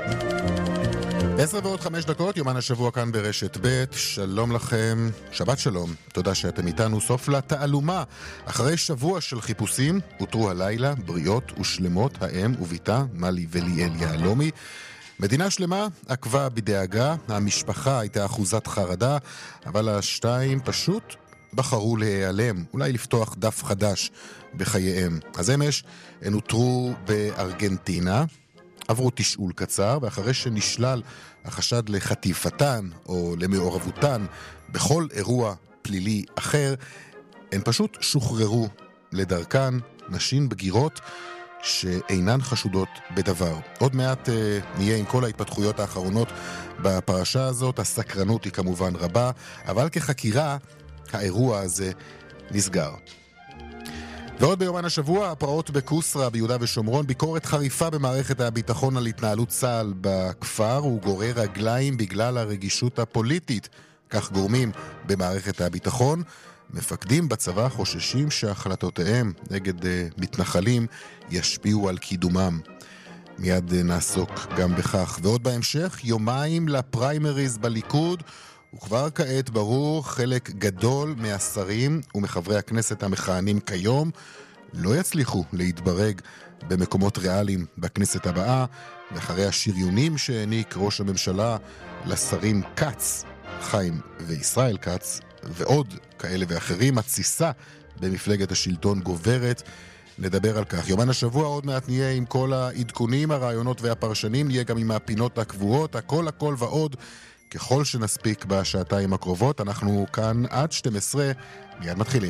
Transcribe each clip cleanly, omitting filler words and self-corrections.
10:05, יומן השבוע כאן ברשת ב'. שלום לכם, שבת שלום, תודה שאתם איתנו. סוף לתעלומה. אחרי שבוע של חיפושים, אותרו הלילה בריאות ושלמות האם וביתה מלי וליאל יהלומי. מדינה שלמה עקבה בדאגה, המשפחה הייתה אחוזת חרדה, אבל השתיים פשוט בחרו להיעלם, אולי לפתוח דף חדש בחייהם. אז אמש הן אותרו בארגנטינה, עברו תשאול קצר, ואחרי שנשלל החשד לחטיפתן או למעורבותן בכל אירוע פלילי אחר, הן פשוט שוחררו לדרכן, נשים בגירות שאינן חשודות בדבר. עוד מעט נהיה עם כל ההתפתחויות האחרונות בפרשה הזאת. הסקרנות היא כמובן רבה, אבל כחקירה האירוע הזה נסגר. ועוד ביומן השבוע, הפרעות בקוסרה ביהודה ושומרון, ביקורת חריפה במערכת הביטחון על התנהלות צה"ל בכפר, הוא גורר רגליים בגלל הרגישות הפוליטית. כך גורמים במערכת הביטחון. מפקדים בצבא חוששים שהחלטותיהם נגד מתנחלים ישפיעו על קידומם. מיד נעסוק גם בכך. ועוד בהמשך, יומיים לפריימריז בליכוד, וכבר כעת ברור, חלק גדול מהשרים ומחברי הכנסת המכהנים כיום לא יצליחו להתברג במקומות ריאליים בכנסת הבאה, ואחרי השריונים שהעניק ראש הממשלה לשרים קץ, חיים וישראל קץ, ועוד כאלה ואחרים, התסיסה במפלגת השלטון גוברת. נדבר על כך. יומן השבוע עוד מעט נהיה עם כל העדכונים, הרעיונות והפרשנים, נהיה גם עם הפינות הקבועות, הכל ועוד, ככל שנספיק בשעתיים הקרובות. אנחנו כאן עד 12, מיד מתחילים.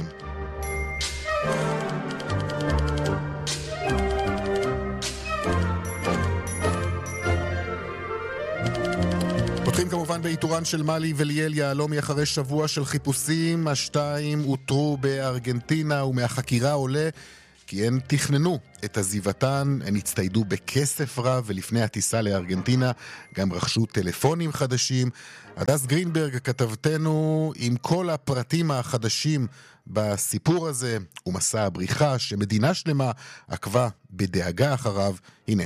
פותחים כמובן באיתורן של מלי וליאל יהלומי אחרי שבוע של חיפושים. השתיים אותרו בארגנטינה, ומהחקירה עולה כי הן תכננו את עזיבתן, הן הצטיידו בכסף רב, ולפני הטיסה לארגנטינה גם רכשו טלפונים חדשים. הדס גרינברג, כתבתנו, עם כל הפרטים החדשים בסיפור הזה, ומסע הבריחה שמדינה שלמה עקבה בדאגה אחריו. הנה.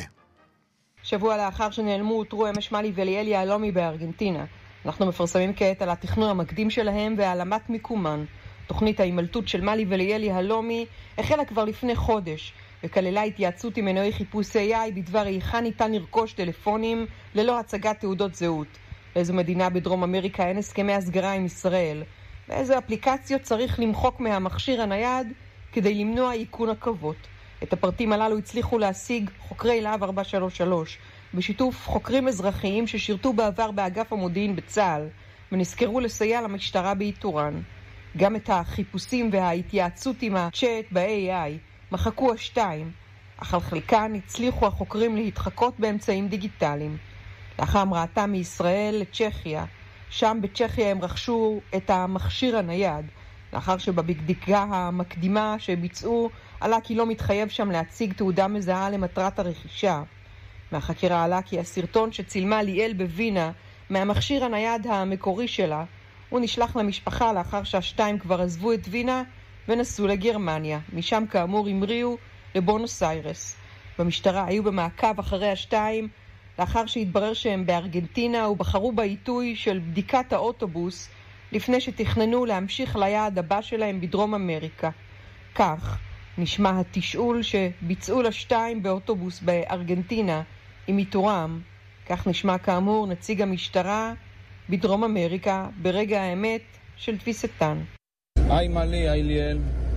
שבוע לאחר שנעלמו אותרו אמש מלי וליאל יהלומי בארגנטינה. אנחנו מפרסמים כעת על התכנון המקדים שלהם והעלמת מיקומן. תוכנית ההימלטות של מלי וליאל יהלומי החלה כבר לפני חודש, וכללה התייעצות עם מנועי חיפוש AI בדבר היכן ניתן לרכוש טלפונים ללא הצגת תעודות זהות. לאיזו מדינה בדרום אמריקה אין הסכמי הסגרה עם ישראל, ואיזה אפליקציות צריך למחוק מהמכשיר הנייד כדי למנוע איכון עקבות. את הפרטים הללו הצליחו להשיג חוקרי להב 433, בשיתוף חוקרים אזרחיים ששירתו בעבר באגף המודיעין בצה"ל, ונזכרו לסייע למשטרה באיתורן. גם את החיפושים וההתייעצות עם הצ'אט ב-AI מחקו השתיים, אך על חלקן הצליחו החוקרים להתחקות באמצעים דיגיטליים. לאחר המראתם מישראל לצ'כיה, שם בצ'כיה הם רכשו את המכשיר הנייד, לאחר שבבדיקה המקדימה שביצעו עלה כי לא מתחייב שם להציג תעודה מזהה למטרת הרכישה. מהחקירה עלה כי הסרטון שצילמה ליאל בווינה מהמכשיר הנייד המקורי שלה, הוא נשלח למשפחה לאחר שהשתיים כבר עזבו את וינה ונסעו לגרמניה. משם כאמור המריאו לבונוס איירס. במשטרה היו במעקב אחרי השתיים לאחר שהתברר שהם בארגנטינה, ובחרו בעיתוי של בדיקת האוטובוס לפני שתכננו להמשיך ליעד הבא שלהם בדרום אמריקה. כך נשמע התשאול שביצעו לשתיים באוטובוס בארגנטינה עם איתורם. כך נשמע כאמור נציג המשטרה בדרום אמריקה ברגע האמת של תפיסתן. היי מלי, היי ליאל,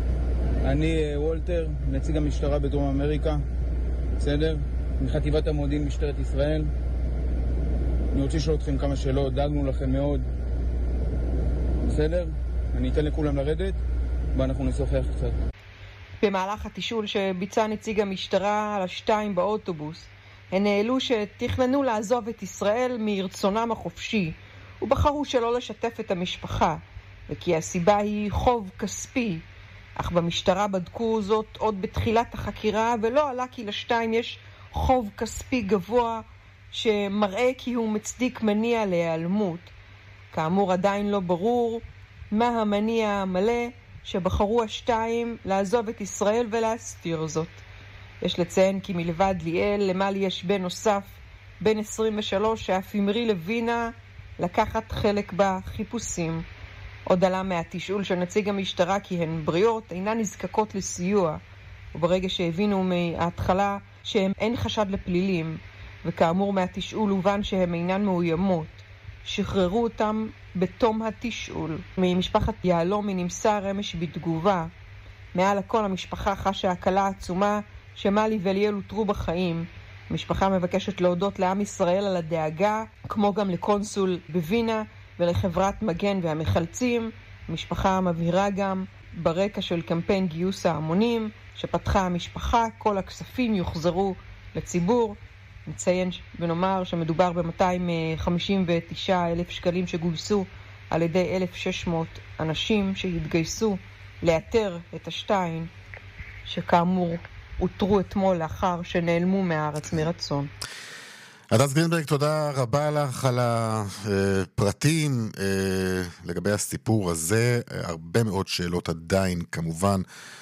אני וולטר, נציג המשטרה בדרום אמריקה, בסדר? מחטיבת המודיעין משטרת ישראל. אני רוצה לשאול אתכם כמה שאלות, דאגנו לכם מאוד, בסדר? אני אתן לכולם לרדת ואנחנו נשוחח קצת. במהלך התשאול שביצע נציג המשטרה על השתיים באוטובוס, הן העלו שתכננו לעזוב את ישראל מרצונם החופשי, ובחרו שלא לשתף את המשפחה, וכי הסיבה היא חוב כספי. אך במשטרה בדקו זאת עוד בתחילת החקירה, ולא עלה כי לשתיים יש חוב כספי גבוה שמראה כי הוא מצדיק מניע להיעלמות. כאמור עדיין לא ברור מה המניע המלא שבחרו השתיים לעזוב את ישראל ולהסתיר זאת. יש לציין כי מלבד ליאל למלי יש בן נוסף בן 23, שאף המריא לווינה לקחת חלק בחיפושים. עוד עלה מהתשאול של נציג המשטרה כי הן בריאות, אינן נזקקות לסיוע, וברגע שהבינו מההתחלה שהם אין חשד לפלילים, וכאמור מהתשאול הובן שהן אינן מאוימות, שחררו אותם בתום התשאול. ממשפחת יהלומי נמסר אמש בתגובה, מעל הכל המשפחה חשה הקלה עצומה שמלי ואליאל הותרו בחיים. המשפחה מבקשת להודות לעם ישראל על הדאגה, כמו גם לקונסול בווינה ולחברת מגן והמחלצים. המשפחה מבהירה גם ברקע של קמפיין גיוס ההמונים שפתחה המשפחה, כל הכספים יוחזרו לציבור. נציין ונאמר שמדובר ב-259,000 שקלים שגויסו על ידי 1,600 אנשים שהתגייסו לאתר את השתיים שכאמור הותרו אתמול לאחר שנעלמו מהארץ מרצון. הדס גרינברג, תודה רבה לך על הפרטים לגבי הסיפור הזה. הרבה מאוד שאלות עדיין כמובן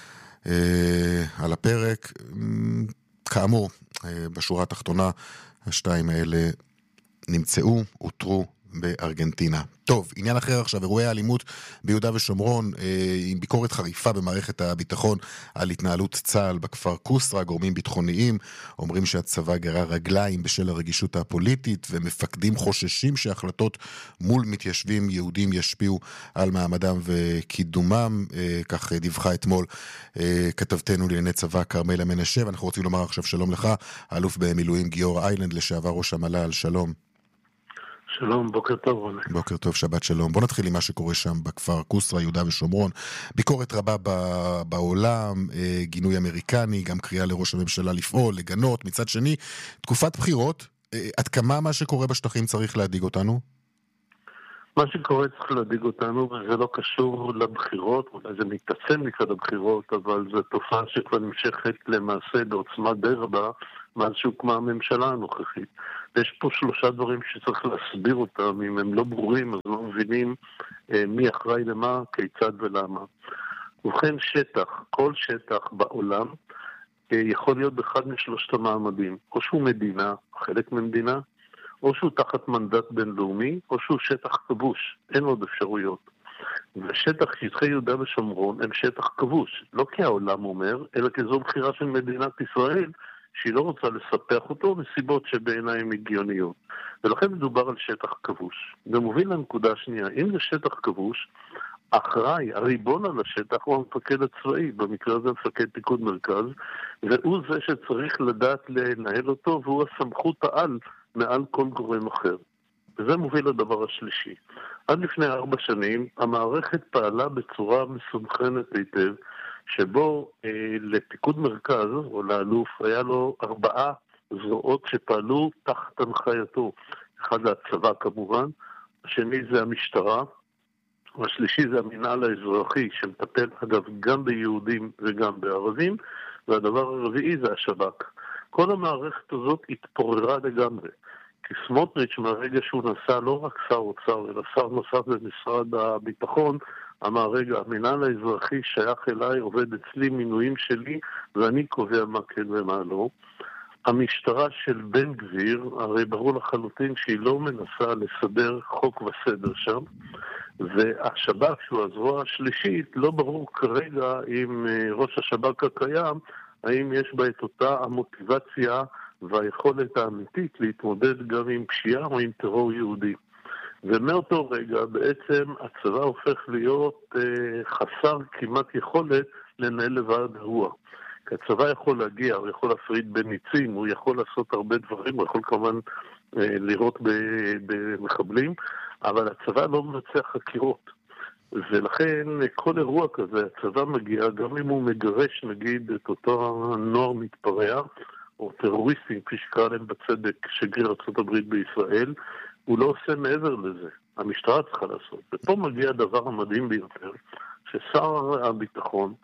על הפרק. כאמור, בשורה התחתונה השתיים האלה נמצאו, הותרו בארגנטינה. טוב, עניין אחר עכשיו, אירועי האלימות ביהודה ושומרון, עם ביקורת חריפה במערכת הביטחון על התנהלות צה"ל בכפר קוסרה. גורמים ביטחוניים אומרים שהצבא גרר רגליים בשל הרגישות הפוליטית, ומפקדים חוששים שהחלטות מול מתיישבים יהודים ישפיעו על מעמדם וקידומם. כך דיווחה אתמול כתבתנו לענייני צבא כרמלה מנשה. ואנחנו רוצים לומר עכשיו שלום לך, האלוף במילואים גיורא איילנד, לשעבר ראש המל"ל. שלום. שלום, בוקר טוב רונה. בוקר טוב, שבת שלום. בוא נתחיל עם מה שקורה שם בכפר קוסרה, יהודה ושומרון. ביקורת רבה בעולם, גינוי אמריקני, גם קריאה לראש הממשלה לפעול, לגנות. מצד שני, תקופת בחירות, עד כמה מה שקורה בשטחים צריך להדיג אותנו? מה שקורה צריך להדיג אותנו, וזה לא קשור לבחירות, אולי זה מתעצם לקראת הבחירות, אבל זו תופעה שכבר נמשכת למעשה בעוצמה די רבה, מאז שהוקמה הממשלה הנוכחית. ויש פה שלושה דברים שצריך להסביר אותם, אם הם לא ברורים אז לא מבינים מי אחראי למה, כיצד ולמה. ובכן שטח, כל שטח בעולם יכול להיות באחד משלושת המעמדים, או שהוא מדינה, חלק ממדינה, או שהוא תחת מנדט בינלאומי, או שהוא שטח כבוש, אין עוד אפשרויות. ושטח שטחי יהודה ושומרון הם שטח כבוש, לא כי העולם אומר, אלא כי זו בחירה של מדינת ישראל, שהיא לא רוצה לספח אותו מסיבות שבעיניי הן הגיוניות. ולכן מדובר על שטח כבוש. ומוביל לנקודה השנייה, אם זה שטח כבוש, אחראי, הריבון על השטח הוא המפקד הצבאי, במקרה הזה מפקד פיקוד מרכז, והוא זה שצריך לדעת לנהל אותו, והוא הסמכות העל מעל כל גורם אחר. וזה מוביל לדבר השלישי. עד לפני 4 שנים, המערכת פעלה בצורה מסונכרנת היטב, שבו לפיקוד מרכז, או לאלוף, היה לו 4 זרועות שפעלו תחת הנחייתו. אחד זה הצבא כמובן, השני זה המשטרה, והשלישי זה המינהל האזרחי, שמטפל אגב גם ביהודים וגם בערבים, והדבר הרביעי זה השב"כ. כל המערכת הזאת התפוררה לגמרי. כי סמוטריץ' מהרגע שהוא נסע לא רק שר אוצר, אלא שר נוסף במשרד הביטחון, אמר, רגע, המינהל האזרחי שייך אליי, עובד אצלי, מינויים שלי, ואני קובע מה כן ומה לא. המשטרה של בן גביר, הרי ברור לחלוטין שהיא לא מנסה לסדר חוק וסדר שם, והשב"כ, שהוא הזרוע השלישית, לא ברור כרגע עם ראש השב"כ הקיים, האם יש בה את אותה המוטיבציה והיכולת האמיתית להתמודד גם עם פשיעה או עם טרור יהודי. ומאותו רגע בעצם הצבא הופך להיות חסר כמעט יכולת לנהל לבד אירוע. כי הצבא יכול להגיע, הוא יכול להפריד בין ניצים, הוא יכול לעשות הרבה דברים, הוא יכול כמובן לירות במחבלים, אבל הצבא לא מבצע חקירות. ולכן כל אירוע כזה, הצבא מגיע, גם אם הוא מגרש נגיד את אותו נוער מתפרע, או טרוריסטים, כפי שקרא להם בצדק שגריר ארצות הברית בישראל, הוא לא עושה מעבר לזה. המשטרה צריכה לעשות. ופה מגיע הדבר המדהים ביותר, ששר הביטחון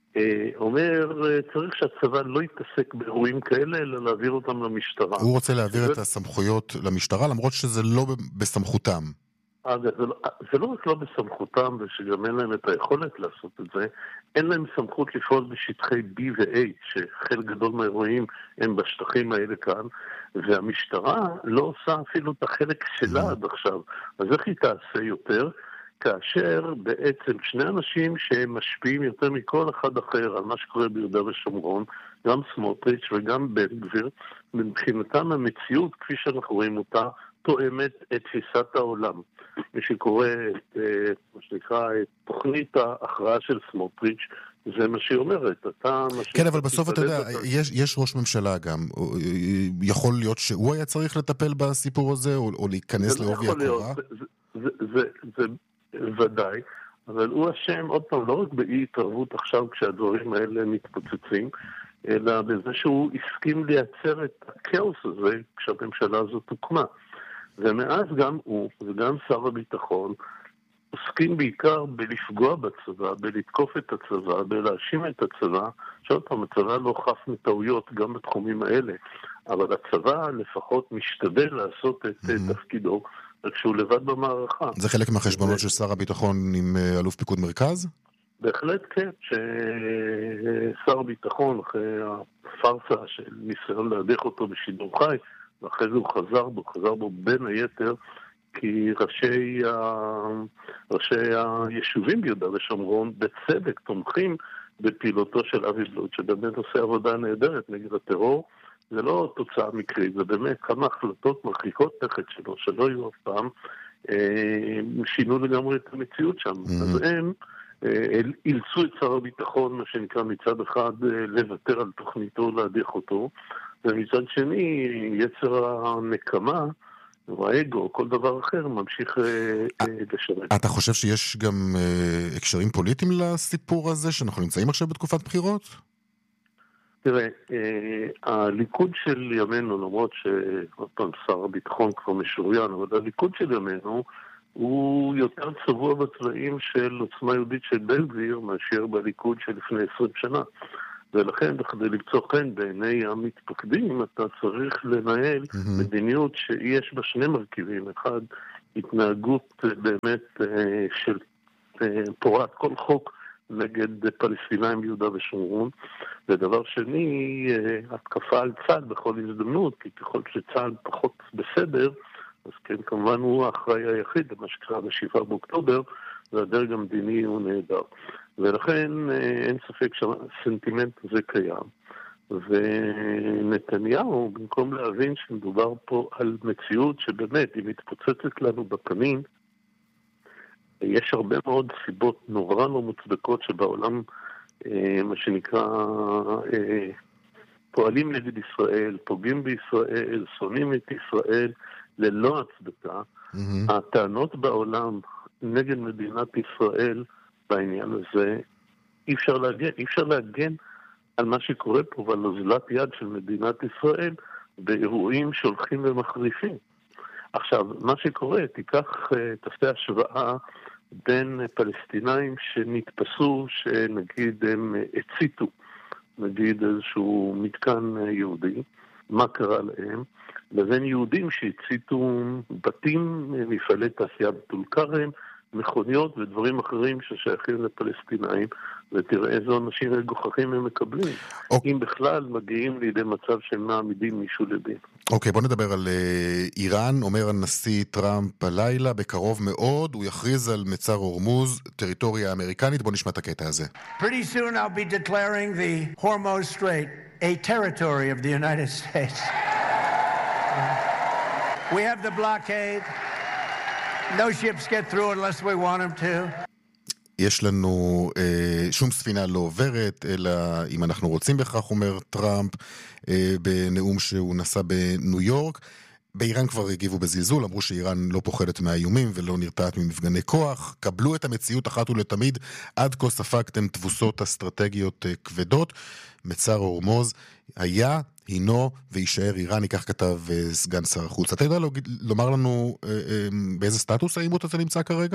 אומר, צריך שהצבא לא יתעסק באירועים כאלה, אלא להעביר אותם למשטרה. הוא רוצה להעביר את הסמכויות למשטרה, למרות שזה לא בסמכותם. זה לא רק לא בסמכותם, ושגם אין להם את היכולת לעשות את זה, אין להם סמכות לפעול בשטחי B ו-A, שחלק גדול מהאירועים הם בשטחים האלה כאן, והמשטרה לא עושה אפילו את החלק שלה עד עכשיו. אז איך היא תעשה יותר? כאשר בעצם שני אנשים שהם משפיעים יותר מכל אחד אחר על מה שקורה ביהודה ושומרון, גם סמוטריץ' וגם בן גביר, מבחינתם המציאות, כפי שאנחנו רואים אותה, תואמת את תפיסת העולם. מי שקורא את, מה שנקרא, את תוכנית ההכרעה של סמוטריץ', זה מה שהיא אומרת. כן, אבל בסוף אתה יודע, יש ראש ממשלה גם. יכול להיות שהוא היה צריך לטפל בסיפור הזה, או להיכנס לעובי הקורה? זה ודאי, אבל הוא אשם עוד פעם לא רק באי התערבות עכשיו כשהדברים האלה מתפוצצים, אלא בזה שהוא הסכים לייצר את הכאוס הזה כשהממשלה הזאת הוקמה. ומאז גם הוא וגם שר הביטחון עוסקים בעיקר בלפגוע בצבא, בלתקוף את הצבא, בלהאשים את הצבא, שעוד פעם הצבא לא חף מטעויות גם בתחומים האלה, אבל הצבא לפחות משתדל לעשות את תפקידו, רק שהוא לבד במערכה. זה חלק מהחשבונות של שר הביטחון עם אלוף פיקוד מרכז? בהחלט כן, ששר הביטחון אחרי הפרסה של ניסיון להדיח אותו בשידור חי, ואחרי זה הוא חזר בו בין היתר, כי ראשי היישובים ביהודה ושומרון בצדק תומכים בפעילותו של אבי בלוט, שבאמת עושה עבודה נהדרת נגד הטרור. זה לא תוצאה מקרית, זה באמת כמה החלטות מרחיקות לכת שלו, שלא יהיו אף פעם, שינו לגמרי את המציאות שם. אז הם אילצו את שר הביטחון, מה שנקרא מצד אחד, לוותר על תוכניתו, להדיח אותו, ומצד שני, יצר הנקמה, או האגו, כל דבר אחר, ממשיך לשרת. אתה חושב שיש גם הקשרים פוליטיים לסיפור הזה, שאנחנו נמצאים עכשיו בתקופת בחירות? תראה, הליכוד של ימינו, למרות שעוד פעם שר הביטחון כבר משוריין, אבל הליכוד של ימינו הוא יותר צבוע בצבעים של עוצמה יהודית של בן גביר מאשר בליכוד של לפני 20 שנה. ולכן, כדי למצוא חן בעיני המתפקדים, אתה צריך לנהל מדיניות שיש בה שני מרכיבים. אחד, התנהגות באמת של פורעת כל חוק נגד פלסטינאים ביהודה ושומרון, ודבר שני, התקפה על צה"ל בכל הזדמנות, כי ככל שצה"ל פחות בסדר, אז כן, כמובן הוא האחראי היחיד למה שקרה ב7 באוקטובר, והדרג המדיני הוא נהדר. ולכן אין ספק שהסנטימנט הזה קיים. ונתניהו, במקום להבין שמדובר פה על מציאות שבאמת היא מתפוצצת לנו בפנים, יש הרבה מאוד סיבות נורא לא מוצדקות שבעולם, מה שנקרא, פועלים נגד ישראל, פוגעים בישראל, שונאים את ישראל, ללא הצדקה. הטענות בעולם נגד מדינת ישראל בעניין הזה, אי אפשר להגן על מה שקורה פה ועל אוזלת יד של מדינת ישראל באירועים שהולכים ומחריפים. עכשיו, מה שקורה, תעשה השוואה בין פלסטינאים שנתפסו, שנגיד הם הציתו, נגיד איזשהו מתקן יהודי, מה קרה להם, לבין יהודים שהציתו בתים, מפעלי תעשייה בטול כרם, מכוניות ודברים אחרים ששייכים לפלסטינאים, ותראה איזה אנשים מגוחכים הם מקבלים. אם בכלל מגיעים לידי מצב שהם מעמידים מישהו לדין. אוקיי, בוא נדבר על איראן. אומר הנשיא טראמפ הלילה, בקרוב מאוד הוא יכריז על מצר הורמוז, טריטוריה אמריקנית. בוא נשמע את הקטע הזה. Pretty soon I'll be declaring the Hormuz Strait a territory of the United States. We have the blockade. No ships get through unless we want them to. יש לנו שום ספינה לא עוברת, אלא אם אנחנו רוצים בכך, אומר טראמפ בנאום שהוא נשא בניו יורק. באיראן כבר הגיבו בזלזול, אמרו שאיראן לא פוחדת מהאיומים ולא נרתעת ממפגני כוח. קבלו את המציאות אחת ולתמיד, עד כה ספגתם תבוסות אסטרטגיות כבדות. מצר הורמוז היה, הינו וישאר איראני, כך כתב סגן שר החוץ. אתה יודע לומר לנו באיזה סטטוס העימות הזה נמצא כרגע?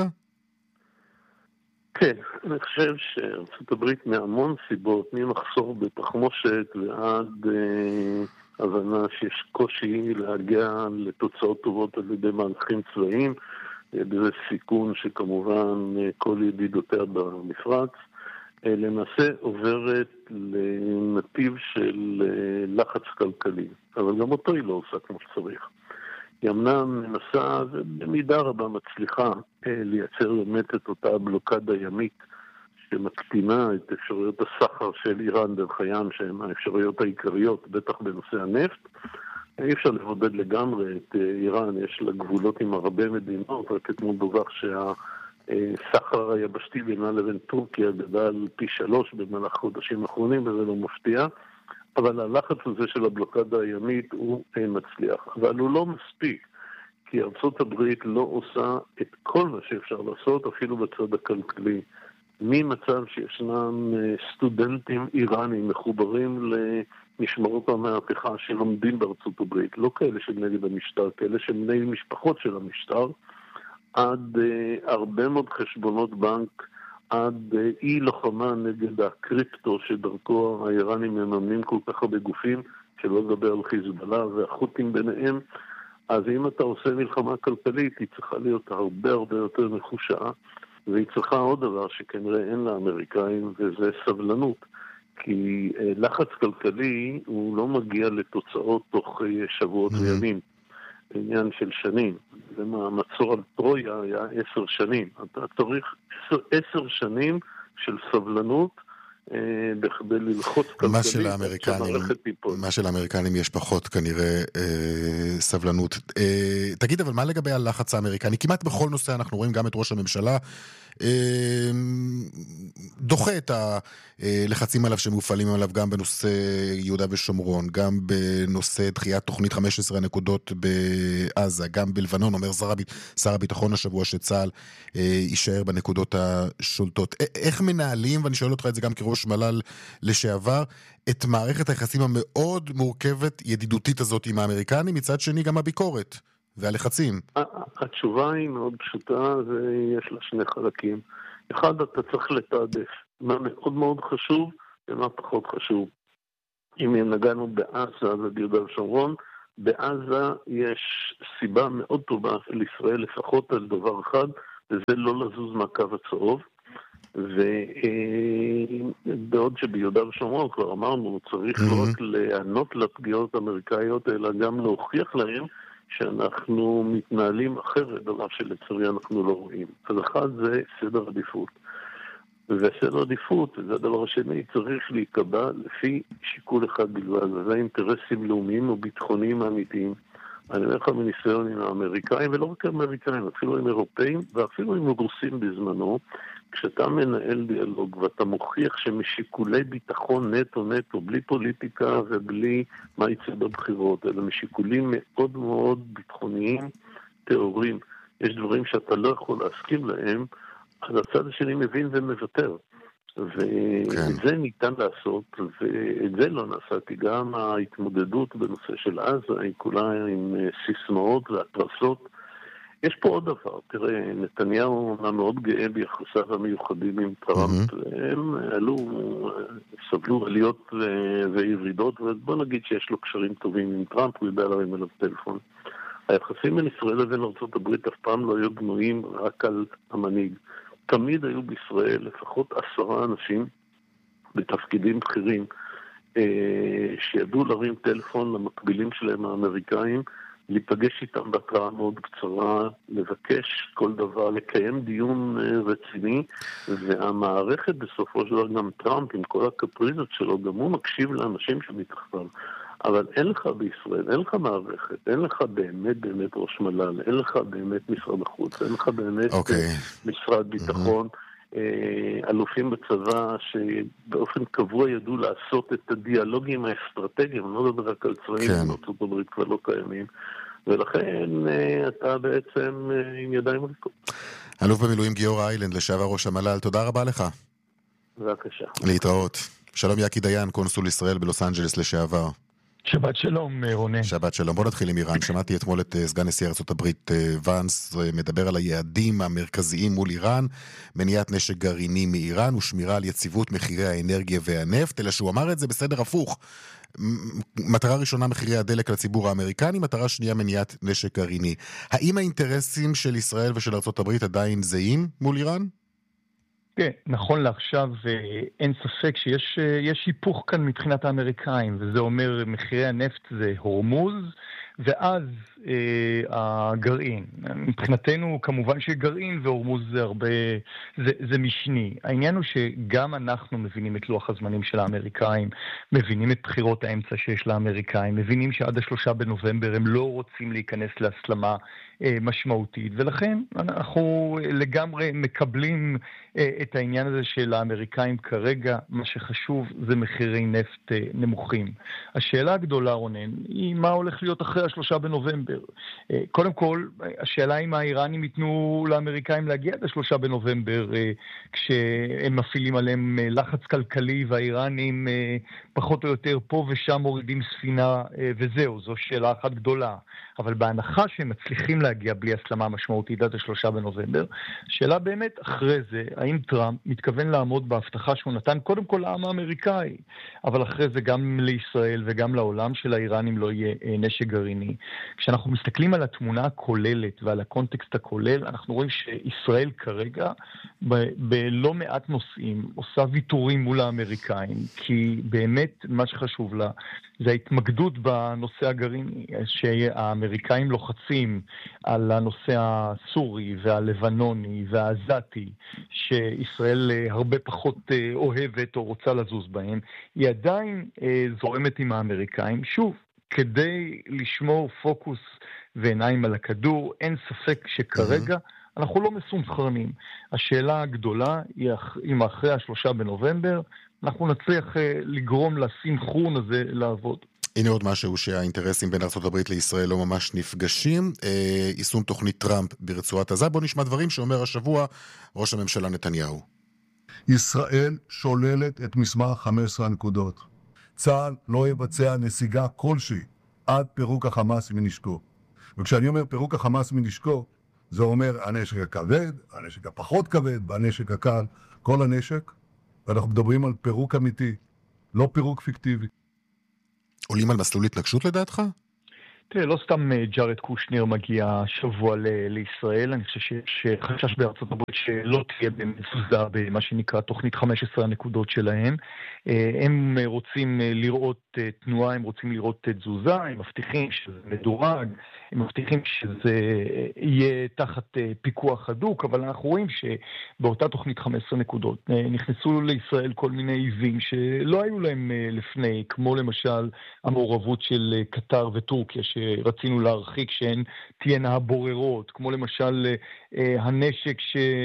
כן, אני חושב שארצות הברית מהמון סיבות, ממחסור בתחמושת ועד הבנה שיש קושי להגיע לתוצאות טובות על ידי מהלכים צבאיים, בזה סיכון שכמובן כל ידידותיה במפרץ, למעשה עוברת לנתיב של לחץ כלכלי, אבל גם אותו היא לא עושה כמו שצריך. היא אמנם מנסה ובמידה רבה מצליחה לייצר באמת את אותה בלוקדה ימית שמקטינה את אפשרויות הסחר של איראן דרך הים, שהן האפשרויות העיקריות, בטח בנושא הנפט. אי אפשר לבודד לגמרי את איראן, יש לה גבולות עם הרבה מדינות, רק אתמול דווח שהסחר היבשתי בינה לבין טורקיה גדל פי 3 במהלך חודשים האחרונים, וזה לא מפתיע. אבל הלחץ הזה של הבלוקדה הימית הוא מצליח, אבל הוא לא מספיק, כי ארצות הברית לא עושה את כל מה שאפשר לעשות, אפילו בצד הכלכלי. ממצב שישנם סטודנטים איראנים מחוברים למשמרות המהפכה שלומדים בארצות הברית, לא כאלה שנגד המשטר, כאלה שבני משפחות של המשטר, עד הרבה מאוד חשבונות בנק, עד אי לוחמה נגד הקריפטו שדרכו האיראנים מממנים כל כך הרבה גופים, שלא לדבר על חיזבאללה והחות'ים ביניהם. אז אם אתה עושה מלחמה כלכלית, היא צריכה להיות הרבה הרבה יותר נחושה, והיא צריכה עוד דבר שכנראה אין לאמריקאים, וזה סבלנות. כי לחץ כלכלי הוא לא מגיע לתוצאות תוך שבועות וימים. עניין של שנים. המצור על טרויה היה 10 שנים. אתה צריך 10 שנים של סבלנות בכדי ללחוץ כלכלית. מה שלאמריקנים יש פחות כנראה סבלנות. תגיד, אבל מה לגבי הלחץ האמריקני? כמעט בכל נושא אנחנו רואים גם את ראש הממשלה דוחה את הלחצים עליו שמופעלים עליו גם בנושא יהודה ושומרון, גם בנושא דחיית תוכנית 15 הנקודות בעזה, גם בלבנון. אומר שר הביטחון השבוע שצה"ל יישאר בנקודות השולטות. איך מנהלים, ואני שואל אותך את זה גם כראש מל"ל לשעבר, את מערכת היחסים המאוד מורכבת ידידותית הזאת עם האמריקנים, מצד שני גם הביקורת והלחצים? התשובה היא מאוד פשוטה, ויש לה שני חלקים. אחד, אתה צריך לתעדף מה מאוד מאוד חשוב ומה פחות חשוב. אם נגענו בעזה וביהודה ושומרון, בעזה יש סיבה מאוד טובה לישראל לפחות על דבר אחד, וזה לא לזוז מהקו הצהוב. ובעוד שביהודה ושומרון כבר אמרנו, צריך לא רק לענות לפגיעות האמריקאיות, אלא גם להוכיח להם שאנחנו מתנהלים אחרת, דבר שלצערי אנחנו לא רואים. אז אחד זה סדר עדיפות. וסדר עדיפות, וזה הדבר השני, צריך להיקבע לפי שיקול אחד בלבד, וזה אינטרסים לאומיים או ביטחוניים אמיתיים. אני אומר לך מניסיון עם האמריקאים, ולא רק האמריקאים, אפילו עם אירופאים, ואפילו עם רוסים בזמנו, כשאתה מנהל דיאלוג ואתה מוכיח שמשיקולי ביטחון נטו, בלי פוליטיקה ובלי מה יצא בבחירות, אלא משיקולים מאוד מאוד ביטחוניים, תיאוריים, יש דברים שאתה לא יכול להסכים להם, אז הצד השני מבין ומוותר. ואת זה ניתן לעשות, ואת זה לא נעשיתי. גם ההתמודדות בנושא של עזה, היא כולה עם סיסמאות והתרסות. יש פה עוד דבר, תראה, נתניהו מאוד גאה ביחסיו המיוחדים עם טראמפ, הם סבלו עליות וירידות, ובוא נגיד שיש לו קשרים טובים עם טראמפ, הוא יודע להרים אליו טלפון. היחסים בין ישראל לבין ארצות הברית אף פעם לא היו בנויים רק על המנהיג. תמיד היו בישראל לפחות 10 אנשים בתפקידים בכירים שידעו להרים טלפון למקבילים שלהם האמריקאים, להיפגש איתם בהתראה מאוד קצרה, לבקש כל דבר, לקיים דיון רציני, והמערכת בסופו של דבר, גם טראמפ עם כל הקפריזות שלו, גם הוא מקשיב לאנשים שמתחתיו. אבל אין לך בישראל, אין לך מערכת, אין לך באמת ראש מל"ל, אין לך באמת משרד החוץ, אין לך באמת משרד ביטחון, אלופים בצבא שבאופן קבוע ידעו לעשות את הדיאלוגים האסטרטגיים, אני לא מדבר רק על צבאים, ארצות הברית כבר לא קיימים, ולכן אתה בעצם עם ידיים ריקות. אלוף במילואים גיורא איילנד, לשעבר ראש המל"ל, תודה רבה לך. בבקשה. להתראות. שלום יקי דיין, קונסול ישראל בלוס אנג'לס לשעבר. שבת שלום, רונן. שבת שלום. בוא נתחיל עם איראן. שמעתי אתמול את סגן נשיא ארצות הברית ואנס מדבר על היעדים המרכזיים מול איראן, מניעת נשק גרעיני מאיראן ושמירה על יציבות מחירי האנרגיה והנפט, אלא שהוא אמר את זה בסדר הפוך. מטרה ראשונה מחירי הדלק לציבור האמריקני, מטרה שנייה מניעת נשק גרעיני. האם האינטרסים של ישראל ושל ארצות הברית עדיין זהים מול איראן? כן, נכון לעכשיו אין ספק שיש היפוך כאן מבחינת האמריקאים, וזה אומר מחירי הנפט זה הורמוז, ואז הגרעין. מבחינתנו כמובן שגרעין והורמוז זה הרבה, זה משני. העניין הוא שגם אנחנו מבינים את לוח הזמנים של האמריקאים, מבינים את בחירות האמצע שיש לאמריקאים, מבינים שעד 3 בנובמבר הם לא רוצים להיכנס להסלמה משמעותית, ולכן אנחנו לגמרי מקבלים את העניין הזה של האמריקאים כרגע. מה שחשוב זה מחירי נפט נמוכים. השאלה הגדולה, רונן, היא מה הולך להיות אחרי 3 בנובמבר. קודם כל, השאלה אם האיראנים ייתנו לאמריקאים להגיע עד 3 בנובמבר, כשהם מפעילים עליהם לחץ כלכלי, והאיראנים פחות או יותר פה ושם מורידים ספינה, וזהו, זו שאלה אחת גדולה. אבל בהנחה שהם מצליחים להגיע בלי הסלמה משמעותית עד 3 בנובמבר, שאלה באמת אחרי זה, האם טראמפ מתכוון לעמוד בהבטחה שהוא נתן קודם כל לעם האמריקאי, אבל אחרי זה גם לישראל וגם לעולם של האיראנים לא יהיה נשק גרעיני. כשאנחנו מסתכלים על התמונה הכוללת ועל הקונטקסט הכולל, אנחנו רואים שישראל כרגע בלא מעט נושאים עושה ויתורים מול האמריקאים, כי באמת מה שחשוב לה זה ההתמקדות בנושא הגרעיני, שהאמריקאים לוחצים על הנושא הסורי והלבנוני והעזתי, שישראל הרבה פחות אוהבת או רוצה לזוז בהם, היא עדיין זורמת עם האמריקאים. שוב, כדי לשמור פוקוס ועיניים על הכדור, אין ספק שכרגע אנחנו לא מסונכרנים. השאלה הגדולה היא אם אחרי 3 בנובמבר אנחנו נצליח לגרום לסינכרון הזה לעבוד. הנה עוד משהו שהאינטרסים בין ארצות הברית לישראל לא ממש נפגשים, יישום תוכנית טראמפ ברצועת עזה. בוא נשמע דברים שאומר השבוע ראש הממשלה נתניהו. ישראל שוללת את מסמך 15 הנקודות. צה"ל לא יבצע נסיגה כלשהי עד פירוק החמאס מנשקו. וכשאני אומר פירוק החמאס מנשקו, זה אומר הנשק הכבד, הנשק הפחות כבד, והנשק הקל, כל הנשק, ואנחנו מדברים על פירוק אמיתי, לא פירוק פיקטיבי. עולים על מסלול התנגשות לדעתך? תראה, לא סתם ג'ארד קושנר מגיע שבוע לישראל. אני חושב שיש חשש בארצות הברית שלא תהיה במזוזה במה שנקרא תוכנית 15 הנקודות שלהם. הם רוצים לראות תנועה, הם רוצים לראות תזוזה, הם מבטיחים שזה מדורג, הם מבטיחים שזה יהיה תחת פיקוח הדוק, אבל אנחנו רואים שבאותה תוכנית 15 נקודות נכנסו לישראל כל מיני עיבים שלא היו להם לפני, כמו למשל המעורבות של קטר וטורקיה שרצינו להרחיק שהן תהיינה הבוררות, כמו למשל הנשק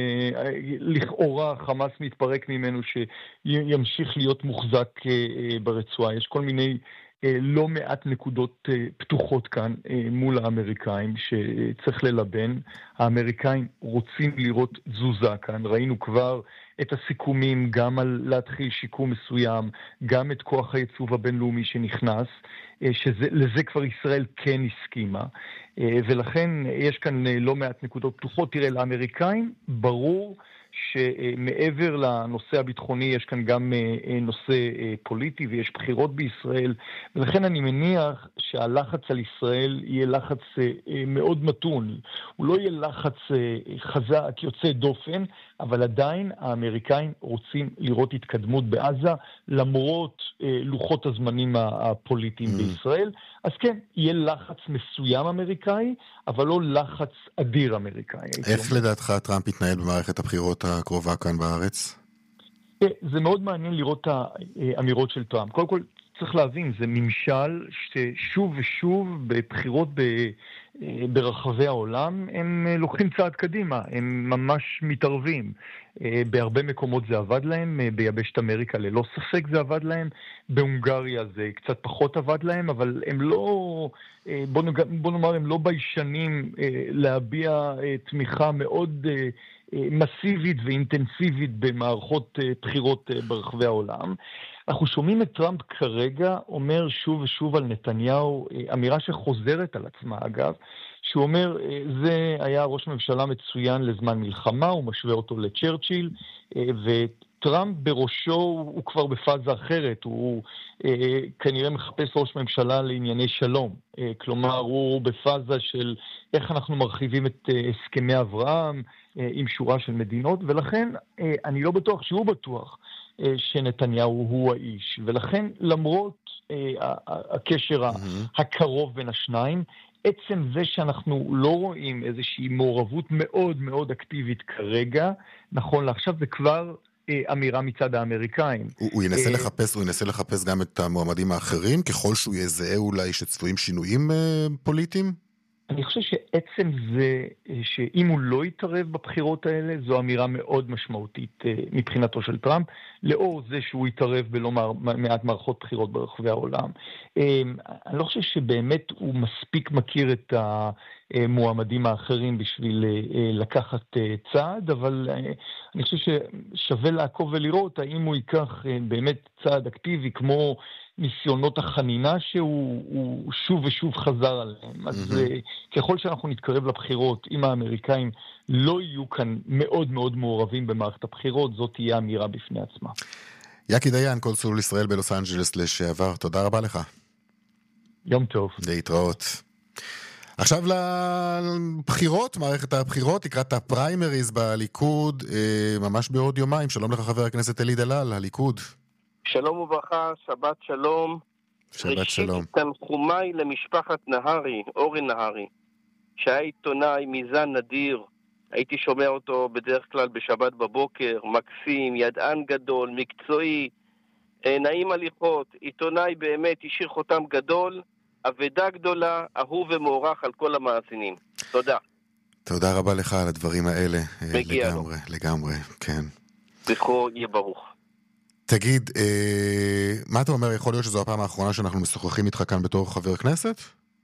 שלכאורה חמאס מתפרק ממנו שימשיך להיות מוחזק ברצועה. יש כל מיני לא מעט נקודות פתוחות כאן מול האמריקאים שצריך ללבן. האמריקאים רוצים לראות תזוזה כאן. ראינו כבר את הסיכומים גם על להתחיל שיקום מסוים, גם את כוח הייצוב הבינלאומי שנכנס, שלזה כבר ישראל כן הסכימה, ולכן יש כאן לא מעט נקודות פתוחות. תראה, לאמריקאים ברור שמעבר לנושא הביטחוני יש כאן גם נושא פוליטי ויש בחירות בישראל, ולכן אני מניח שהלחץ על ישראל יהיה לחץ מאוד מתון. הוא לא יהיה לחץ חזק יוצא דופן, אבל עדיין האמריקאים רוצים לראות התקדמות בעזה למרות לוחות הזמנים הפוליטיים בישראל. אז כן, יהיה לחץ מסוים אמריקאי, אבל לא לחץ אדיר אמריקאי. איך לדעתך טראמפ יתנהל במערכת הבחירות הקרובה כאן בארץ? זה מאוד מעניין לראות את האמירות של טראמפ. קודם כל צריך להבין, זה ממשל ששוב ושוב בבחירות ברחבי העולם הם לוקחים צעד קדימה, הם ממש מתערבים. בהרבה מקומות זה עבד להם, ביבשת אמריקה ללא ספק זה עבד להם, בהונגריה זה קצת פחות עבד להם, אבל הם לא, בוא נאמר, הם לא ביישנים להביע תמיכה מאוד מסיבית ואינטנסיבית במערכות בחירות ברחבי העולם. אנחנו שומעים את טראמפ כרגע אומר שוב ושוב על נתניהו, אמירה שחוזרת על עצמה אגב, שהוא אומר, זה היה ראש ממשלה מצוין לזמן מלחמה, הוא משווה אותו לצ'רצ'יל, טראמפ בראשו הוא כבר בפאזה אחרת, הוא כנראה מחפש ראש ממשלה לענייני שלום. כלומר, הוא בפאזה של איך אנחנו מרחיבים את הסכמי אברהם עם שורה של מדינות, ולכן אני לא בטוח שהוא בטוח שנתניהו הוא האיש. ולכן למרות הקשר הקרוב בין השניים, עצם זה שאנחנו לא רואים איזושהי מעורבות מאוד מאוד אקטיבית כרגע, נכון לעכשיו זה כבר אמירה מצד האמריקאים. הוא ינסה לחפש גם את המועמדים האחרים, ככל שהוא יזהה אולי שצפויים שינויים פוליטיים? אני חושב שעצם זה שאם הוא לא יתערב בבחירות האלה, זו אמירה מאוד משמעותית מבחינתו של טראמפ, לאור זה שהוא יתערב בלא מעט מערכות בחירות ברחבי העולם. אני לא חושב שבאמת הוא מספיק מכיר את המועמדים האחרים בשביל לקחת צעד, אבל אני חושב ששווה לעקוב ולראות האם הוא ייקח באמת צעד אקטיבי כמו ניסיונות החנינה שהוא שוב ושוב חזר עליהם. אז ככל שאנחנו נתקרב לבחירות, אם האמריקאים לא יהיו כאן מאוד מאוד מעורבים במערכת הבחירות, זאת תהיה אמירה בפני עצמה. יקי דיין, קונסול ישראל בלוס אנג'לס לשעבר, תודה רבה לך. יום טוב. להתראות. עכשיו לבחירות, מערכת הבחירות, לקראת הפריימריז בליכוד, ממש בעוד יומיים. שלום לך חבר הכנסת אלי דלל, הליכוד. שלום וברכה, שבת שלום. שבת שלום. ראשית תנחומיי למשפחת נהרי, אורן נהרי, שהיה עיתונאי מזן נדיר. הייתי שומע אותו בדרך כלל בשבת בבוקר, מקסים, ידען גדול, מקצועי, נעים הליכות, עיתונאי באמת, השאיר חותם גדול, אבדה גדולה, אהוב ומוערך על כל המאזינים. תודה. תודה רבה לך על הדברים האלה. מגיע לגמרי, לו. לגמרי, כן. זכרו יהיה ברוך. תגיד, מה אתה אומר? יכול להיות שזו הפעם האחרונה שאנחנו משוחחים איתך כאן בתור חבר כנסת?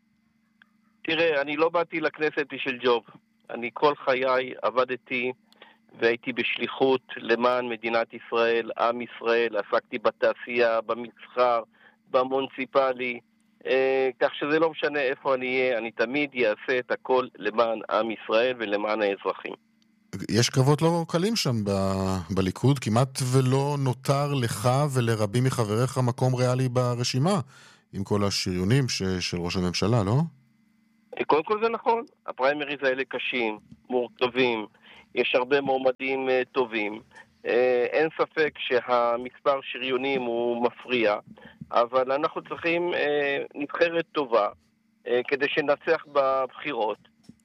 תראה, אני לא באתי לכנסת בשביל ג'וב. אני כל חיי עבדתי והייתי בשליחות למען מדינת ישראל, עם ישראל, עסקתי בתעשייה, במסחר, במוניציפלי, כך שזה לא משנה איפה אני אהיה, אני תמיד אעשה את הכל למען עם ישראל ולמען האזרחים. יש קרבות לא קלים שם בליכוד, כמעט ולא נותר לך ולרבים מחבריך מקום ריאלי ברשימה, עם כל השריונים של ראש הממשלה, לא? קודם כל זה נכון, הפריימריז האלה קשים, מורכבים, יש הרבה מועמדים טובים, אין ספק שהמספר שריונים הוא מפריע, אבל אנחנו צריכים נבחרת טובה כדי שנצח בבחירות,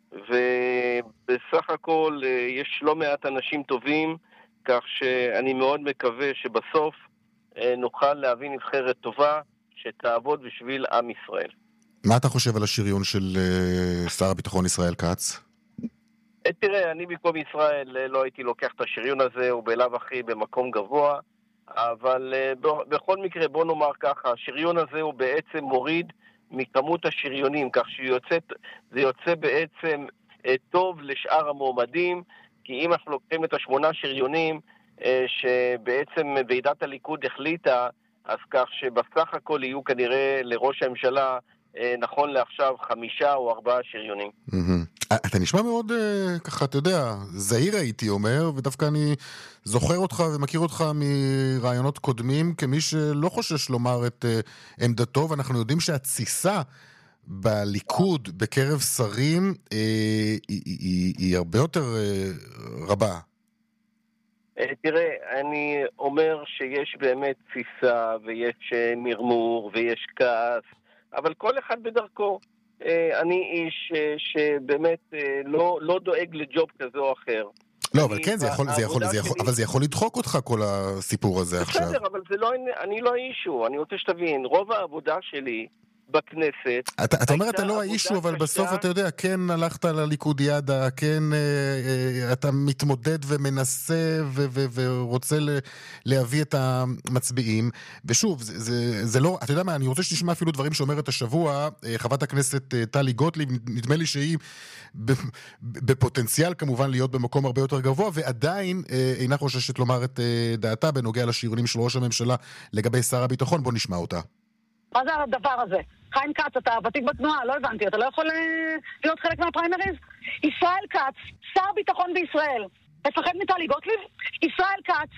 ובסך הכל יש לא מעט אנשים טובים, כך שאני מאוד מקווה שבסוף נוכל להביא נבחרת טובה שתעבוד בשביל עם ישראל. מה אתה חושב על השריון של שר הביטחון ישראל כץ? תראה, אני במקום ישראל לא הייתי לוקח את השריון הזה, הוא בלב אחי במקום גבוה, אבל בכל מקרה בוא נאמר ככה, השריון הזה הוא בעצם מוריד מכמות השריונים, כך שזה יוצא בעצם טוב לשאר המועמדים, כי אם אנחנו לוקחים את 8 שריונים שבעצם ועידת הליכוד החליטה, אז כך שבסך הכל יהיו כנראה לראש הממשלה נכון לעכשיו 5 או 4 שריונים. אתה נשמע מאוד ככה, אתה יודע, זהיר הייתי אומר, ודווקא אני זוכר אותך ומכיר אותך מרעיונות קודמים כמי שלא חושש לומר את עמדתו, ואנחנו יודעים שהתסיסה בליכוד בקרב שרים היא הרבה יותר רבה. תראה, אני אומר שיש באמת תסיסה ויש מרמור ויש כעס, אבל כל אחד בדרכו. אני איש שבאמת לא דואג לג'וב כזה או אחר. לא, אבל כן, אבל זה יכול לדחוק אותך כל הסיפור הזה עכשיו. בסדר, אבל אני לא אישו. אני רוצה שתבין, רוב העבודה שלי בכנסת... אתה אומר אתה לא האישו, אבל בסוף אתה יודע, כן הלכת לליכוד ידה, כן אתה מתמודד ומנסה ורוצה להביא את המצביעים, ושוב, זה לא, אתה יודע מה, אני רוצה שתשמע אפילו דברים שאומרת השבוע, חברת הכנסת טלי גוטליב, נדמה לי שהיא בפוטנציאל כמובן להיות במקום הרבה יותר גבוה, ועדיין אינה חוששת לומר את דעתה בנוגע לשריונים של ראש הממשלה לגבי שר הביטחון. בוא נשמע אותה. מה זה הדבר הזה? חיים כץ, אתה ותיק בתנועה, לא הבנתי, אתה לא יכול להיות חלק מהפריימריז? ישראל כץ, שר ביטחון בישראל, מפחד מטלי גוטליב? ישראל כץ,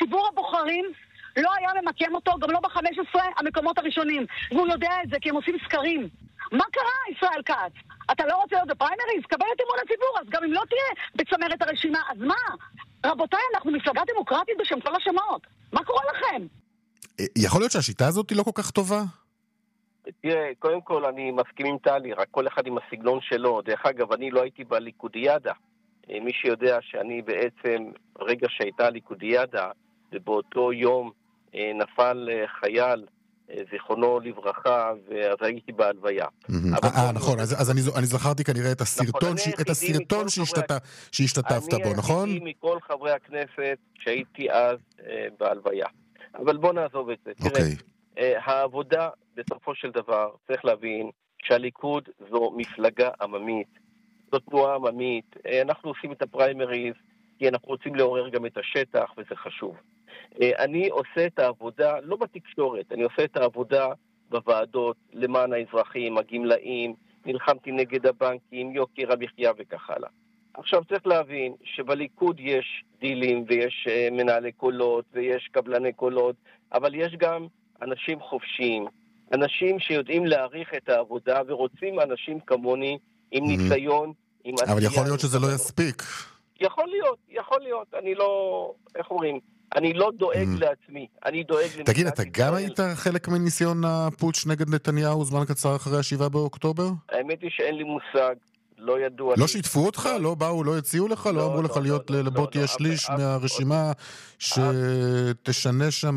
ציבור הבוחרים לא היה ממקם אותו, גם לא ב-15 המקומות הראשונים. והוא יודע את זה, כי הם עושים סקרים. מה קרה, ישראל כץ? אתה לא רוצה להיות בפריימריז? קבל את אמון הציבור, אז גם אם לא תהיה בצמרת הרשימה, אז מה? רבותיי, אנחנו מפלגה דמוקרטית בשם כל השמות. מה קורה לכם? יכול להיות שהשיטה הזאת היא לא כל כך טובה? תראה, קודם כל אני מסכים עם טלי, רק כל אחד עם הסגנון שלו. דרך אגב, אני לא הייתי בליכודיאדה. מי שיודע שאני בעצם, רגע שהייתה ליכודיאדה, ובאותו יום נפל חייל, זיכרונו לברכה, ואז הייתי בהלוויה. נכון, אז אני זכרתי כנראה את הסרטון שהשתתפת בו, נכון? אני מכל חברי הכנסת שהייתי אז בהלוויה. אבל בוא נעזוב את זה. תראה, העבודה בסופו של דבר, צריך להבין שהליכוד זו מפלגה עממית, זו תנועה עממית, אנחנו עושים את הפריימריז, כי אנחנו רוצים לעורר גם את השטח, וזה חשוב. אני עושה את העבודה, לא בתקשורת, אני עושה את העבודה בוועדות, למען האזרחים, הגמלאים, נלחמתי נגד הבנקים, יוקר המחיה וכך הלאה. עכשיו צריך להבין שבליכוד יש דילים, ויש מנהלי קולות, ויש קבלני קולות, אבל יש גם אנשים חופשיים, אנשים שיודעים להעריך את העבודה, ורוצים אנשים כמוני עם ניסיון, עם עשייה. אבל יכול להיות שזה לא יספיק. יכול להיות. אני לא, איך אומרים, אני לא דואג לעצמי, אני דואג למדינת ישראל. תגיד, אתה גם היית חלק מניסיון הפוטש נגד נתניהו זמן קצר אחרי 7 באוקטובר? האמת היא שאין לי מושג, לא ידוע. לא שיתפו אותך? לא באו, לא הציעו לך? לא אמרו לך להיות לבוא תהיה שליש מהרשימה שתשנה שם,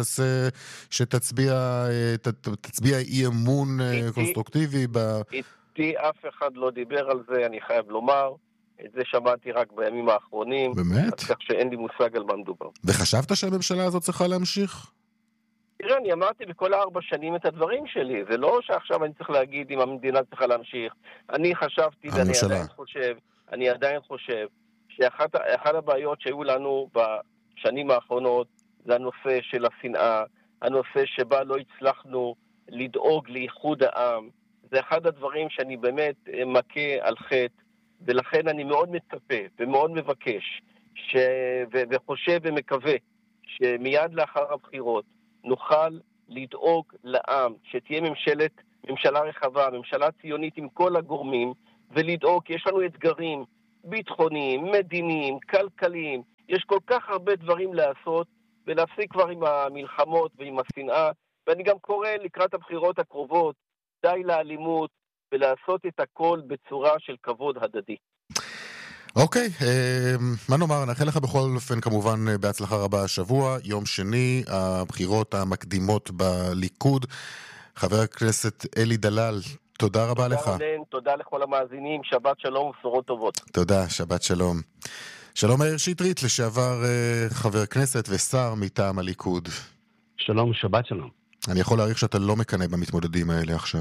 שתצביע אי אמון קונסטרוקטיבי? איתי אף אחד לא דיבר על זה, אני חייב לומר. את זה שמעתי רק בימים האחרונים. באמת? אז כך שאין לי מושג על מה מדובר. וחשבת שהממשלה הזאת צריכה להמשיך? תראה, אני אמרתי בכל 4 שנים את הדברים שלי. זה לא שעכשיו אני צריך להגיד אם המדינה צריכה להמשיך. אני חשבתי, ואני עדיין חושב, שאחת הבעיות שהיו לנו בשנים האחרונות, זה הנושא של השנאה, הנושא שבה לא הצלחנו לדאוג לאיחוד העם. זה אחד הדברים שאני באמת מכה על חטא, ולכן אני מאוד מצפה ומאוד מבקש וחושב ומקווה שמיד לאחר הבחירות נוכל לדאוג לעם, שתהיה ממשלה רחבה, ממשלה ציונית עם כל הגורמים, ולדאוג, כי יש לנו אתגרים ביטחוניים, מדיניים, כלכליים, יש כל כך הרבה דברים לעשות, ולהפסיק כבר עם המלחמות ועם השנאה, ואני גם קורא לקראת הבחירות הקרובות, די לאלימות, ולעשות את הכל בצורה של כבוד הדדי. אוקיי, מה נאמר, נאחל לך בכל אופן כמובן בהצלחה רבה השבוע, יום שני, הבחירות המקדימות בליכוד. חבר הכנסת אלי דלל, תודה רבה לך. תודה לכל המאזינים, שבת שלום ובשורות טובות. תודה, שבת שלום. שלום מאיר שטרית, לשעבר חבר כנסת ושר מטעם הליכוד. שלום, שבת שלום. אני יכול להעריך שאתה לא מקנא במתמודדים האלה עכשיו.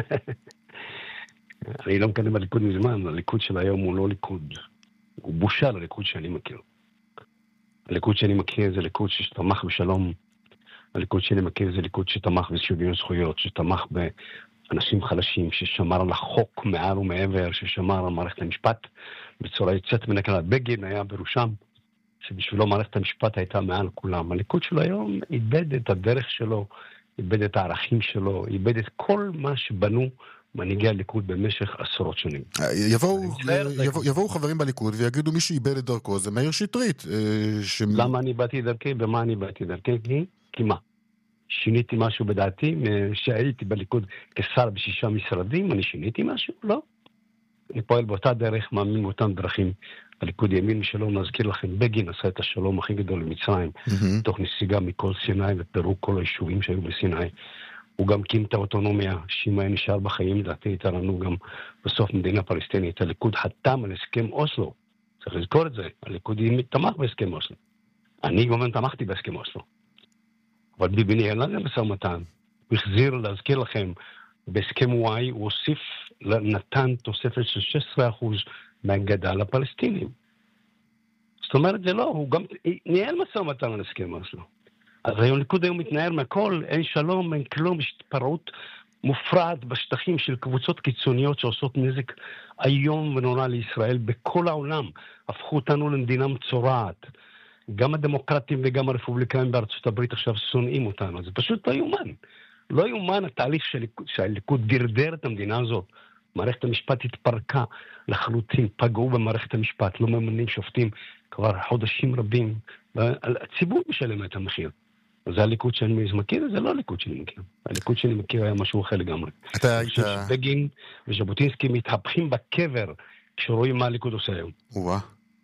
אני לא מקנא בליכוד מזמן, הליכוד של היום הוא לא ליכוד, הוא בושה לליכוד שאני מכיר. הליכוד שאני מכיר זה ליכוד שתמך בשלום, הליכוד שאני מכיר זה ליכוד שתמך בשוויון זכויות, שתמך באנשים חלשים, ששמר על החוק מעל ומעבר, ששמר על מערכת המשפט בצורה יוצאת מן הכלל. בגין היה בראשם, שבשבילו מערכת המשפט הייתה מעל כולם. הליכוד שלו היום איבד את הדרך שלו, איבד את הערכים שלו, איבד את כל מה שבנו מנהיגי הליכוד במשך עשרות שנים. יבואו חברים בליכוד ויגידו מי שאיבד את דרכו זה מאיר שטרית. למה אני באתי דרכי? במה אני באתי דרכי? כי מה? שיניתי משהו בדעתי? שהייתי בליכוד כשר ב6 משרדים, אני שיניתי משהו? לא. אני פועל באותה דרך, מאמין באותן דרכים. הליכוד ימין משלום, נזכיר לכם, בגין עשה את השלום הכי גדול למצרים, תוך נסיגה מכל סיני ופירוק כל היישובים שהיו בסיני. הוא גם קים את האוטונומיה, שאם היה נשאר בחיים, לדעתי הייתה לנו גם בסוף מדינה פלסטינית. הליכוד חתם על הסכם אוסלו, צריך לזכור את זה, הליכוד תמך בהסכם אוסלו. אני גם תמכתי בהסכם אוסלו. אבל ביבי ניהל לזה משא ומתן, הוא החזיר, להזכיר לכם, בהסכם וואי הוא הוסיף, נתן תוספת של 16% מהגדה לפלסטינים. זאת אומרת, זה לא, הוא גם ניהל משא ומתן על הסכם אוסלו. אז הליכוד היום מתנער מהכל, אין שלום, אין כלום, יש התפרעות מופרעת בשטחים של קבוצות קיצוניות שעושות נזק היום ונורא לישראל בכל העולם. הפכו אותנו למדינה מצורעת. גם הדמוקרטים וגם הרפובליקאים בארצות הברית עכשיו שונאים אותנו. זה פשוט לא יומן. לא יומן התהליך שהליכוד דרדר את המדינה הזאת. מערכת המשפט התפרקה לחלוטין, פגעו במערכת המשפט, לא ממנים שופטים כבר חודשים רבים. הציבור משלם את המחיר. זה הליכוד שאני מכיר, זה לא הליכוד שאני מכיר. הליכוד שאני מכיר היה משהו אחר לגמרי. אתה היית... בגין וז'בוטינסקי מתהפכים בקבר כשרואים מה הליכוד עושה היום. וואה.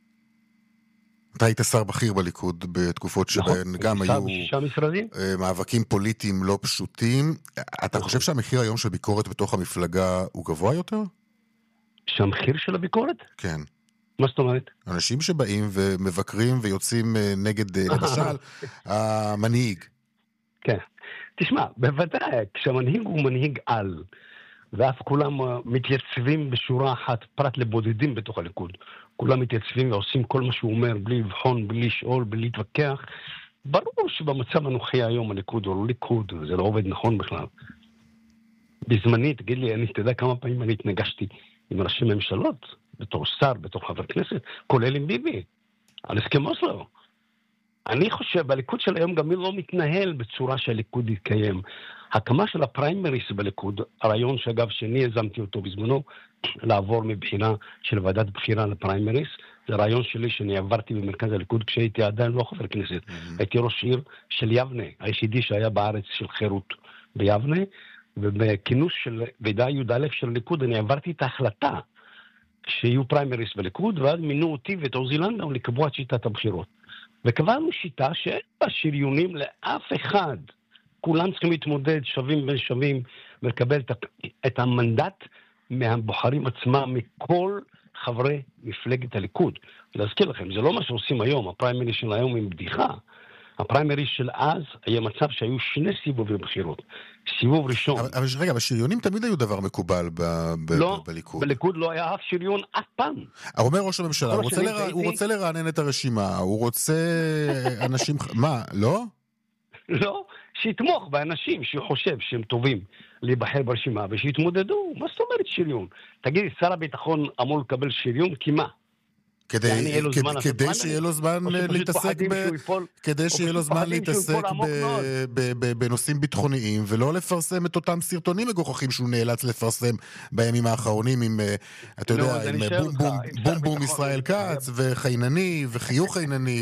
אתה היית שר בכיר בליכוד בתקופות שבהן גם היו מאבקים פוליטיים לא פשוטים. אתה חושב שהמחיר היום של ביקורת בתוך המפלגה הוא גבוה יותר? שהמחיר של הביקורת? כן. מה זאת אומרת? אנשים שבאים ומבקרים ויוצאים נגד, למשל, המנהיג. כן. תשמע, בוודאי, כשהמנהיג הוא מנהיג על, ואף כולם מתייצבים בשורה אחת, פרט לבודדים בתוך הליכוד, כולם מתייצבים ועושים כל מה שהוא אומר, בלי לבחון, בלי לשאול, בלי להתווכח. ברור שבמצב הנוכחי היום הליכוד הוא לא ליכוד, זה לא עובד נכון בכלל. בזמני, תגיד לי, אני תדע כמה פעמים אני התנגשתי עם ראשי ממשלות, בתור שר, בתור חבר כנסת, כולל עם ביבי, על הסכם אוסלו. אני חושב, בליכוד של היום גם לא מתנהל בצורה שהליכוד יתקיים. הקמה של הפריימריס בליכוד, הרעיון שאגב שאני יזמתי אותו בזמנו, לעבור מבחינה של ועדת בחירה לפריימריס, זה רעיון שלי שאני עברתי במרכז הליכוד כשהייתי עדיין לא חבר כנסת. הייתי ראש עיר של יבנה, היחידי שהיה בארץ של חירות ביבנה, ובכינוס של ועידה י"א של הליכוד אני עברתי את ההחלטה שיהיו פריימריס בליכוד, ואז מינו אותי ואת עוזי לנדאו לקבוע את שיטת הבחירות. וקבענו שיטה שאין בה שריונים לאף אחד. כולם צריכים להתמודד שווים בין שווים, ולקבל את המנדט מהבוחרים עצמם, מכל חברי מפלגת הליכוד. ולהזכיר לכם, זה לא מה שעושים היום, הפריימריס של היום עם בדיחה. הפריימריס של אז היה מצב שהיו שני סיבובי בחירות. סיבוב ראשון... אבל רגע, השריונים תמיד היו דבר מקובל בליכוד. לא, בליכוד לא היה אף שריון אף פעם. אומר ראש הממשלה, הוא רוצה לרענן את הרשימה, הוא רוצה אנשים... מה, לא? לא, שיתמוך באנשים שחושב שהם טובים להיבחר ברשימה, ושיתמודדו. מה זאת אומרת שריון? תגידי, שר הביטחון אמור לקבל שריון? כי מה? כדי שיהיה לו זמן להתעסק בנושאים ביטחוניים, ולא לפרסם את אותם סרטונים מגוחכים שהוא נאלץ לפרסם בימים האחרונים עם, אתה יודע, עם בום בום ישראל כץ וחיינני וחיוך חיינני